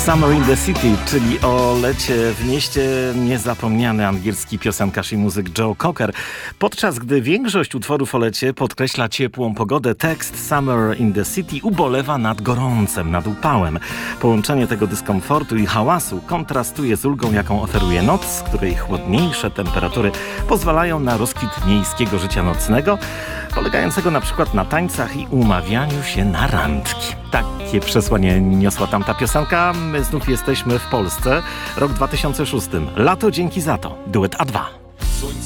Summer in the City, czyli o lecie w mieście, niezapomniany angielski piosenkarz i muzyk Joe Cocker. Podczas gdy większość utworów o lecie podkreśla ciepłą pogodę, tekst Summer in the City ubolewa nad gorącem, nad upałem. Połączenie tego dyskomfortu i hałasu kontrastuje z ulgą, jaką oferuje noc, której chłodniejsze temperatury pozwalają na rozkwit miejskiego życia nocnego, polegającego na przykład na tańcach i umawianiu się na randki. Takie przesłanie niosła tamta piosenka. My znów jesteśmy w Polsce. Rok 2006. Lato dzięki za to. Duet A2.